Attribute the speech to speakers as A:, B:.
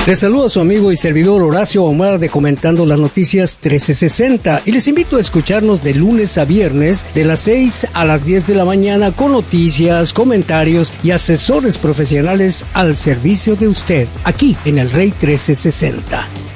A: Les saludo a su amigo y servidor Horacio Ahumada de Comentando las Noticias 1360 y les invito a escucharnos de lunes a viernes de las 6 a las 10 de la mañana con noticias, comentarios y asesores profesionales al servicio de usted, aquí en el Rey 1360.